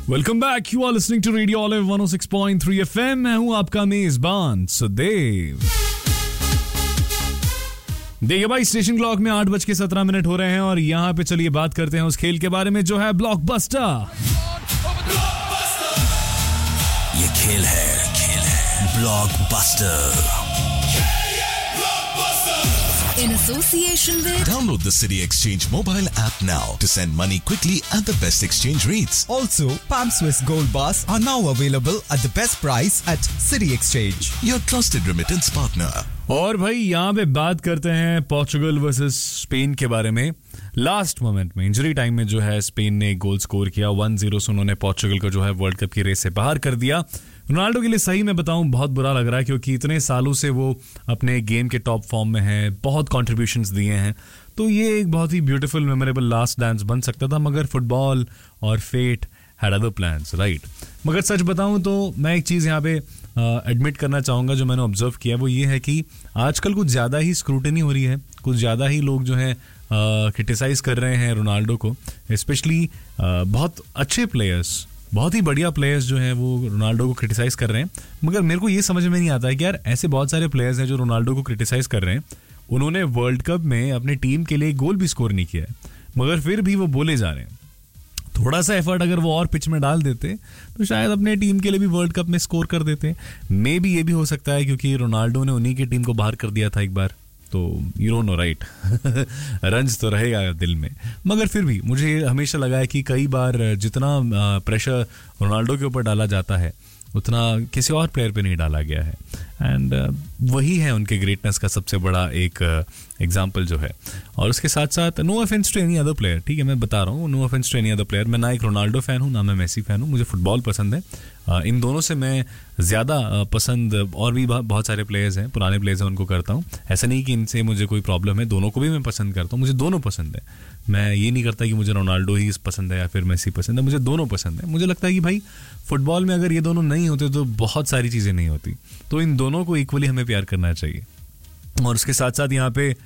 Welcome back. You are listening to radio olive 106.3 FM. मैं हूं आपका मेजबान सुदेव. देखिए भाई, स्टेशन क्लॉक में 8:17 हो रहे हैं और यहाँ पे चलिए बात करते हैं उस खेल के बारे में जो है ब्लॉकबस्टर. ये खेल है blockbuster. In association with Download the City Exchange mobile app now to send money quickly at the best exchange rates. Also, Palm Swiss Gold Bars are now available at the best price at City Exchange. Your trusted remittance partner. और भाई यहाँ पे बात करते हैं Portugal versus Spain के बारे में. लास्ट मोमेंट में इंजरी टाइम में जो है स्पेन ने एक गोल स्कोर किया. 1-0 से उन्होंने पोर्चुगल को जो है वर्ल्ड कप की रेस से बाहर कर दिया. रोनाल्डो के लिए सही में बताऊं बहुत बुरा लग रहा है, क्योंकि इतने सालों से वो अपने गेम के टॉप फॉर्म में है, बहुत कंट्रीब्यूशंस दिए हैं. तो ये एक बहुत ही ब्यूटीफुल मेमोरेबल लास्ट डांस बन सकता था, मगर फुटबॉल और fate had other plans, right. मगर सच बताऊं तो मैं एक चीज़ यहाँ पे एडमिट करना चाहूँगा, जो मैंने ऑब्जर्व किया वो ये है कि आजकल कुछ ज़्यादा ही स्क्रूटनी हो रही है. कुछ ज़्यादा ही लोग जो है क्रिटिसाइज़ कर रहे हैं रोनाल्डो को. स्पेशली बहुत अच्छे प्लेयर्स, बहुत ही बढ़िया प्लेयर्स जो हैं वो रोनाल्डो को क्रिटिसाइज़ कर रहे हैं. मगर मेरे को ये समझ में नहीं आता है कि यार ऐसे बहुत सारे प्लेयर्स हैं जो रोनाल्डो को क्रिटिसाइज़ कर रहे हैं. उन्होंने वर्ल्ड कप में अपनी टीम के लिए गोल भी स्कोर नहीं किया है, मगर फिर भी वो बोले जा रहे हैं. थोड़ा सा एफर्ट अगर वो और पिच में डाल देते तो शायद अपने टीम के लिए भी वर्ल्ड कप में स्कोर कर देते. मे बी ये भी हो सकता है क्योंकि रोनाल्डो ने उन्हीं की टीम को बाहर कर दिया था एक बार, तो यू डोंट नो, राइट. रंज तो रहेगा दिल में. मगर फिर भी मुझे हमेशा लगा है कि कई बार जितना प्रेशर रोनाल्डो के ऊपर डाला जाता है उतना किसी और प्लेयर पे नहीं डाला गया है. एंड वही है उनके ग्रेटनेस का सबसे बड़ा एक एग्जाम्पल जो है. और उसके साथ साथ no offence to any other player, ठीक है, मैं बता रहा हूँ, no offence to any other player. मैं ना एक रोनाल्डो फ़ैन हूँ ना मैं मेसी फ़ैन हूँ. मुझे फुटबॉल पसंद है. इन दोनों से मैं ज़्यादा पसंद और भी बहुत सारे प्लेयर्स हैं, पुराने प्लेयर्स हैं, उनको करता हूँ. ऐसा नहीं कि इनसे मुझे कोई प्रॉब्लम है, दोनों को भी मैं पसंद करता हूँ. मुझे दोनों पसंद है. मैं ये नहीं करता कि मुझे रोनाल्डो ही पसंद है या फिर मेसी पसंद है. मुझे दोनों पसंद है. मुझे लगता है कि भाई फुटबॉल में अगर ये दोनों नहीं होते तो बहुत सारी चीज़ें नहीं होती. तो इन दोनों को इक्वली हमें प्यार करना चाहिए. और उसके साथ साथ यहाँ पे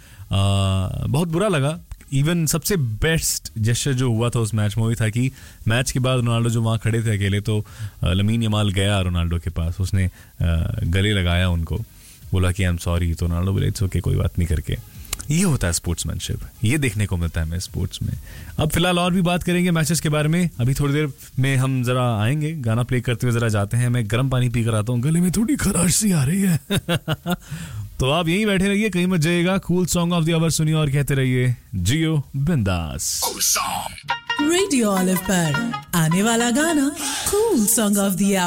बहुत बुरा लगा. इवन सबसे बेस्ट जेस्चर जो हुआ था उस मैच में वही था कि मैच के बाद रोनाल्डो जो वहाँ खड़े थे अकेले, तो लमीन यमाल गया रोनाल्डो के पास, उसने गले लगाया उनको, बोला कि आई एम सॉरी. तो रोनाल्डो बोले इट्स ओके, कोई बात नहीं करके. ये होता है स्पोर्ट्समैनशिप, ये देखने को मिलता है हमें स्पोर्ट्स में. अब फिलहाल और भी बात करेंगे मैचेस के बारे में. अभी थोड़ी देर में हम जरा आएंगे, गाना प्ले करते हुए जरा जाते हैं. मैं गर्म पानी पी कर आता हूँ, गले में थोड़ी खराश सी आ रही है. तो आप यहीं बैठे रहिए, कहीं मत जाइएगा. Cool song of the our सुनिए और कहते रहिए जियो बिंदास. रेडियो ऑलिव पर आने वाला गाना कूल सॉन्ग ऑफ द